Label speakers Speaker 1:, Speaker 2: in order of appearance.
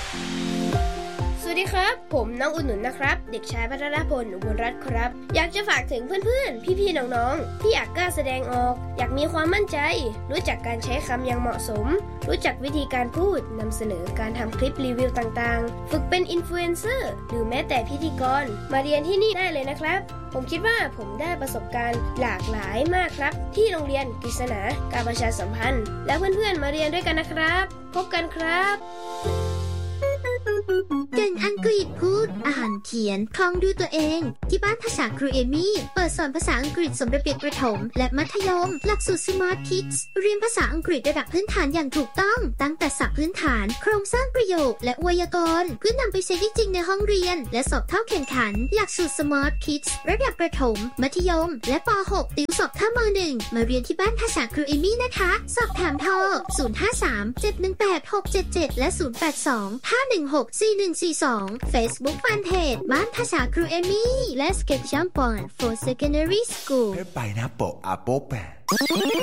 Speaker 1: สวัสดีครับผมน้องอุ่นหนุนนะครับเด็กชายพัทรพลอุบลรัตน์ครับอยากจะฝากถึงเพื่อนๆพี่ๆน้องๆที่อยากกล้าแสดงออกอยากมีความมั่นใจรู้จักการใช้คำอย่างเหมาะสมรู้จักวิธีการพูดนำเสนอการทำคลิปรีวิวต่างๆฝึกเป็นอินฟลูเอนเซอร์หรือแม้แต่พิธีกรมาเรียนที่นี่ได้เลยนะครับผมคิดว่าผมได้ประสบการณ์หลากหลายมากครับที่โรงเรียนกฤษณาการประชาสัมพันธ์และเพื่อนๆมาเรียนด้วยกันนะครับพบกันครับ
Speaker 2: เก่งอังกฤษพูดอ่านเขียนคล่องดูตัวเองที่บ้านภาษาครูเอมี่เปิดสอนภาษาอังกฤษสำหรับเด็กประถมและมัธยมหลักสูตร Smart Kids เรียนภาษาอังกฤษระดับพื้นฐานอย่างถูกต้องตั้งแต่ศัพท์พื้นฐานโครงสร้างประโยคและไวยากรณ์เพื่อนำไปใช้ได้จริงในห้องเรียนและสอบเข้าแข่งขันหลักสูตร Smart Kids ระดับประถมมัธยมและป .6 ติวสอบเข้าม.1 มาเรียนที่บ้านภาษาครูเอมี่นะคะสอบถามโทร 053-718-677 และ 082-516-4142 Facebook Fanpage บ้านภาษาครูเอมี่ Let's get jump on for secondary school
Speaker 3: ไปนะโปะอาโปะแปะ